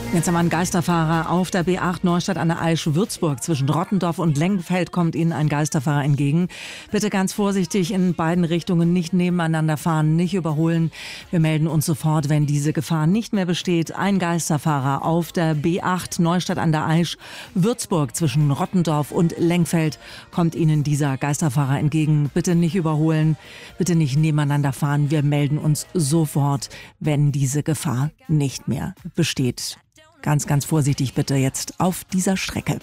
Jetzt haben wir einen Geisterfahrer auf der B8 Neustadt an der Aisch Würzburg. Zwischen Rottendorf und Lengfeld kommt Ihnen ein Geisterfahrer entgegen. Bitte ganz vorsichtig in beiden Richtungen, nicht nebeneinander fahren, nicht überholen. Wir melden uns sofort, wenn diese Gefahr nicht mehr besteht. Ein Geisterfahrer auf der B8 Neustadt an der Aisch Würzburg zwischen Rottendorf und Lengfeld kommt Ihnen dieser Geisterfahrer entgegen. Bitte nicht überholen, bitte nicht nebeneinander fahren. Wir melden uns sofort, wenn diese Gefahr nicht mehr besteht. Ganz, ganz vorsichtig bitte jetzt auf dieser Strecke.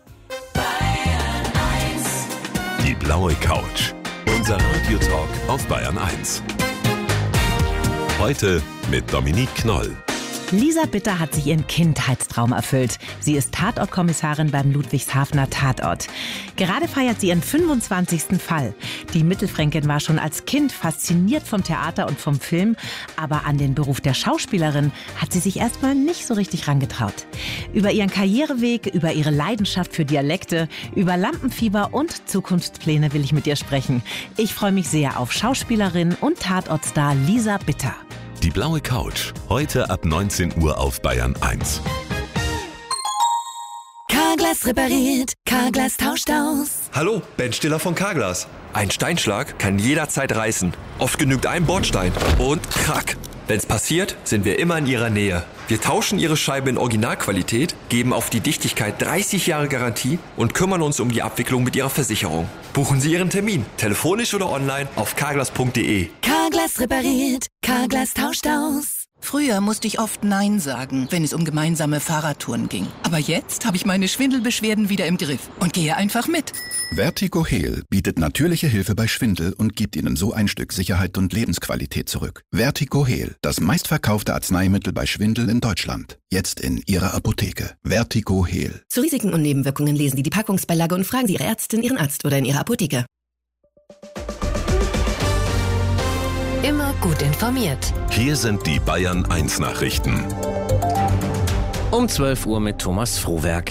Die blaue Couch. Unser Radiotalk auf Bayern 1. Heute mit Dominique Knoll. Lisa Bitter hat sich ihren Kindheitstraum erfüllt. Sie ist Tatortkommissarin beim Ludwigshafener Tatort. Gerade feiert sie ihren 25. Fall. Die Mittelfränkin war schon als Kind fasziniert vom Theater und vom Film, aber an den Beruf der Schauspielerin hat sie sich erstmal nicht so richtig rangetraut. Über ihren Karriereweg, über ihre Leidenschaft für Dialekte, über Lampenfieber und Zukunftspläne will ich mit ihr sprechen. Ich freue mich sehr auf Schauspielerin und Tatortstar Lisa Bitter. Die blaue Couch. Heute ab 19 Uhr auf Bayern 1. Carglass repariert, Carglass tauscht aus. Hallo, Ben Stiller von Carglass. Ein Steinschlag kann jederzeit reißen. Oft genügt ein Bordstein und krack. Wenn's passiert, sind wir immer in Ihrer Nähe. Wir tauschen Ihre Scheibe in Originalqualität, geben auf die Dichtigkeit 30 Jahre Garantie und kümmern uns um die Abwicklung mit Ihrer Versicherung. Buchen Sie Ihren Termin, telefonisch oder online auf carglass.de. Carglass repariert, Carglass tauscht aus. Früher musste ich oft Nein sagen, wenn es um gemeinsame Fahrradtouren ging. Aber jetzt habe ich meine Schwindelbeschwerden wieder im Griff und gehe einfach mit. Vertigo Heal bietet natürliche Hilfe bei Schwindel und gibt Ihnen so ein Stück Sicherheit und Lebensqualität zurück. Vertigo Heal, das meistverkaufte Arzneimittel bei Schwindel in Deutschland. Jetzt in Ihrer Apotheke. Vertigo Heal. Zu Risiken und Nebenwirkungen lesen Sie die Packungsbeilage und fragen Sie Ihre Ärztin, Ihren Arzt oder in Ihrer Apotheke. Immer gut informiert. Hier sind die Bayern 1 Nachrichten. Um 12 Uhr mit Thomas Frohwerk.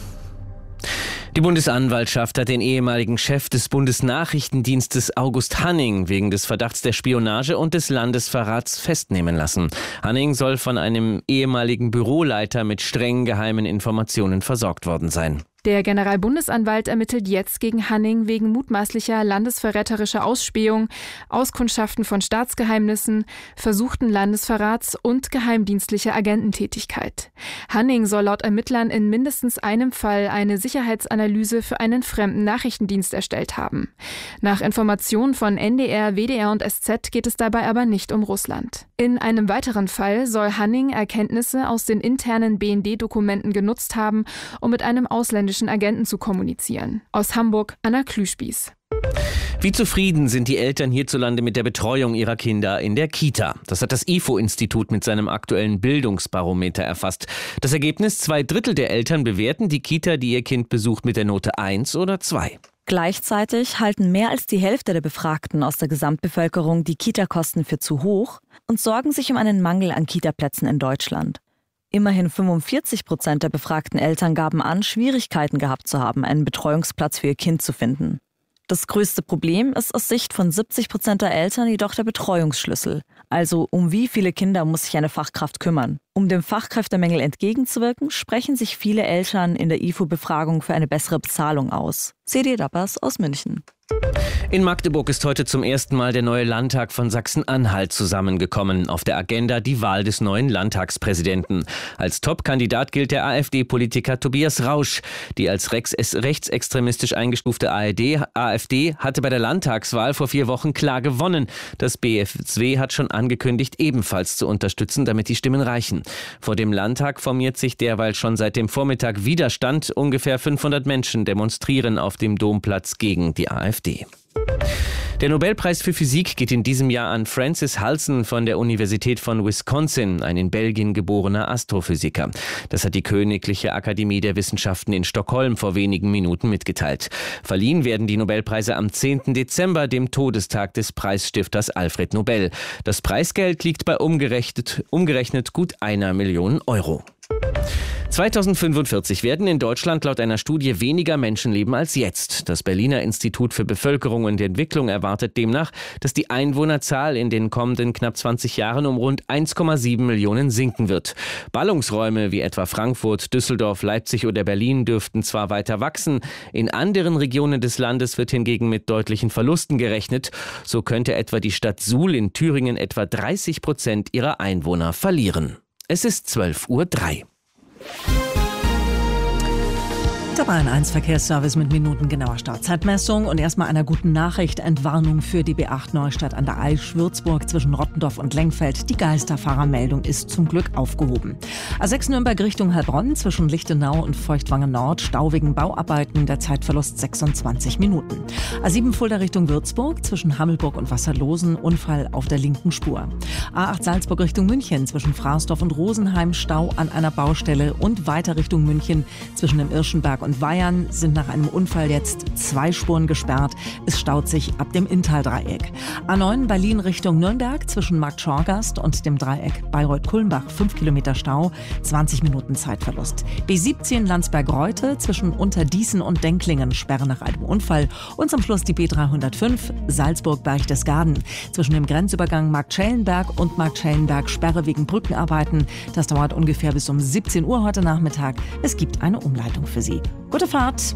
Die Bundesanwaltschaft hat den ehemaligen Chef des Bundesnachrichtendienstes August Hanning wegen des Verdachts der Spionage und des Landesverrats festnehmen lassen. Hanning soll von einem ehemaligen Büroleiter mit streng geheimen Informationen versorgt worden sein. Der Generalbundesanwalt ermittelt jetzt gegen Hanning wegen mutmaßlicher landesverräterischer Ausspähung, Auskundschaften von Staatsgeheimnissen, versuchten Landesverrats und geheimdienstlicher Agententätigkeit. Hanning soll laut Ermittlern in mindestens einem Fall eine Sicherheitsanalyse für einen fremden Nachrichtendienst erstellt haben. Nach Informationen von NDR, WDR und SZ geht es dabei aber nicht um Russland. In einem weiteren Fall soll Hanning Erkenntnisse aus den internen BND-Dokumenten genutzt haben, um mit einem ausländischen Agenten zu kommunizieren. Aus Hamburg, Anna Klüspieß. Wie zufrieden sind die Eltern hierzulande mit der Betreuung ihrer Kinder in der Kita? Das hat das IFO-Institut mit seinem aktuellen Bildungsbarometer erfasst. Das Ergebnis: 2/3 der Eltern bewerten die Kita, die ihr Kind besucht, mit der Note 1 oder 2. Gleichzeitig halten mehr als die Hälfte der Befragten aus der Gesamtbevölkerung die Kita-Kosten für zu hoch und sorgen sich um einen Mangel an Kita-Plätzen in Deutschland. Immerhin 45% der befragten Eltern gaben an, Schwierigkeiten gehabt zu haben, einen Betreuungsplatz für ihr Kind zu finden. Das größte Problem ist aus Sicht von 70% der Eltern jedoch der Betreuungsschlüssel. Also um wie viele Kinder muss sich eine Fachkraft kümmern? Um dem Fachkräftemangel entgegenzuwirken, sprechen sich viele Eltern in der IFO-Befragung für eine bessere Bezahlung aus. CD Dappers aus München. In Magdeburg ist heute zum ersten Mal der neue Landtag von Sachsen-Anhalt zusammengekommen. Auf der Agenda die Wahl des neuen Landtagspräsidenten. Als Top-Kandidat gilt der AfD-Politiker Tobias Rausch. Die als rechtsextremistisch eingestufte AfD hatte bei der Landtagswahl vor 4 Wochen klar gewonnen. Das BFSW hat schon angekündigt, ebenfalls zu unterstützen, damit die Stimmen reichen. Vor dem Landtag formiert sich derweil schon seit dem Vormittag Widerstand. Ungefähr 500 Menschen demonstrieren auf dem Domplatz gegen die AfD. Der Nobelpreis für Physik geht in diesem Jahr an Francis Halson von der Universität von Wisconsin, ein in Belgien geborener Astrophysiker. Das hat die Königliche Akademie der Wissenschaften in Stockholm vor wenigen Minuten mitgeteilt. Verliehen werden die Nobelpreise am 10. Dezember, dem Todestag des Preisstifters Alfred Nobel. Das Preisgeld liegt bei umgerechnet gut 1 Million Euro. 2045 werden in Deutschland laut einer Studie weniger Menschen leben als jetzt. Das Berliner Institut für Bevölkerung und Entwicklung erwartet demnach, dass die Einwohnerzahl in den kommenden knapp 20 Jahren um rund 1,7 Millionen sinken wird. Ballungsräume wie etwa Frankfurt, Düsseldorf, Leipzig oder Berlin dürften zwar weiter wachsen, in anderen Regionen des Landes wird hingegen mit deutlichen Verlusten gerechnet. So könnte etwa die Stadt Suhl in Thüringen etwa 30% ihrer Einwohner verlieren. Es ist 12:03 Uhr. Der Bayern 1 Verkehrsservice mit minutengenauer Startzeitmessung und erstmal einer guten Nachricht. Entwarnung für die B8 Neustadt an der Aisch, Würzburg zwischen Rottendorf und Lengfeld. Die Geisterfahrermeldung ist zum Glück aufgehoben. A6 Nürnberg Richtung Heilbronn zwischen Lichtenau und Feuchtwangen Nord. Stau wegen Bauarbeiten, der Zeitverlust 26 Minuten. A7 Fulda Richtung Würzburg zwischen Hammelburg und Wasserlosen. Unfall auf der linken Spur. A8 Salzburg Richtung München zwischen Fraßdorf und Rosenheim. Stau an einer Baustelle und weiter Richtung München zwischen dem Irschenberg und Weyern sind nach einem Unfall jetzt 2 Spuren gesperrt. Es staut sich ab dem Inntal-Dreieck. A9 Berlin Richtung Nürnberg zwischen Markt Schorgast und dem Dreieck Bayreuth-Kulmbach 5 Kilometer Stau, 20 Minuten Zeitverlust. B17 Landsberg-Reute zwischen Unterdießen und Denklingen Sperre nach einem Unfall. Und zum Schluss die B305 Salzburg-Berchtesgaden zwischen dem Grenzübergang Marktschellenberg und Marktschellenberg Sperre wegen Brückenarbeiten. Das dauert ungefähr bis um 17 Uhr heute Nachmittag. Es gibt eine Umleitung für Sie. Gute Fahrt!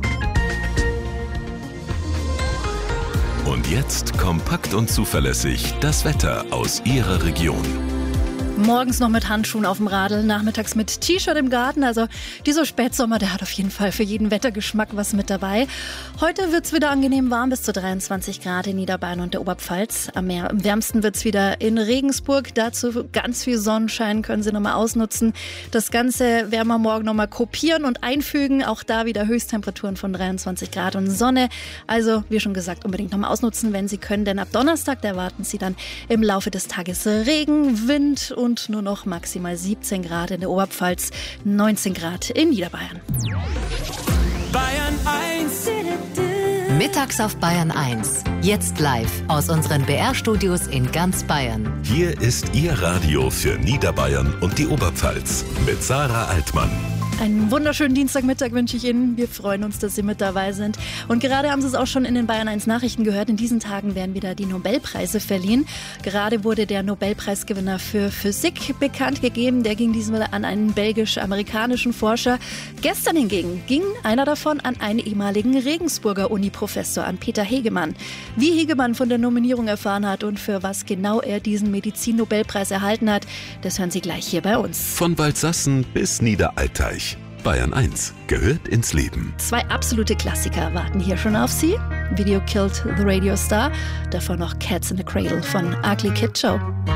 Und jetzt kompakt und zuverlässig das Wetter aus Ihrer Region. Morgens noch mit Handschuhen auf dem Radl, nachmittags mit T-Shirt im Garten. Also dieser Spätsommer, der hat auf jeden Fall für jeden Wettergeschmack was mit dabei. Heute wird es wieder angenehm warm, bis zu 23 Grad in Niederbayern und der Oberpfalz. Am wärmsten wird es wieder in Regensburg. Dazu ganz viel Sonnenschein, können Sie nochmal ausnutzen. Das Ganze werden wir morgen nochmal kopieren und einfügen. Auch da wieder Höchsttemperaturen von 23 Grad und Sonne. Also, wie schon gesagt, unbedingt nochmal ausnutzen, wenn Sie können. Denn ab Donnerstag erwarten Sie dann im Laufe des Tages Regen, Wind und nur noch maximal 17 Grad in der Oberpfalz, 19 Grad in Niederbayern. Bayern 1. Mittags auf Bayern 1. Jetzt live aus unseren BR-Studios in ganz Bayern. Hier ist Ihr Radio für Niederbayern und die Oberpfalz mit Sarah Altmann. Einen wunderschönen Dienstagmittag wünsche ich Ihnen. Wir freuen uns, dass Sie mit dabei sind. Und gerade haben Sie es auch schon in den Bayern 1 Nachrichten gehört. In diesen Tagen werden wieder die Nobelpreise verliehen. Gerade wurde der Nobelpreisgewinner für Physik bekannt gegeben. Der ging diesmal an einen belgisch-amerikanischen Forscher. Gestern hingegen ging einer davon an einen ehemaligen Regensburger Uni-Professor, an Peter Hegemann. Wie Hegemann von der Nominierung erfahren hat und für was genau er diesen Medizin-Nobelpreis erhalten hat, das hören Sie gleich hier bei uns. Von Waldsassen bis Niederalteich. Bayern 1 gehört ins Leben. 2 absolute Klassiker warten hier schon auf Sie. Video Killed the Radio Star, davor noch Cats in the Cradle von Ugly Kid Joe.